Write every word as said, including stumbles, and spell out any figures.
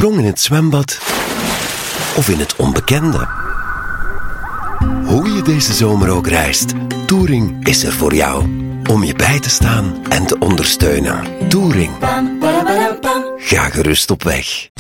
sprong in het zwembad of in het onbekende. Hoe je deze zomer ook reist, Touring is er voor jou. Om je bij te staan en te ondersteunen. Touring. Ga gerust op weg.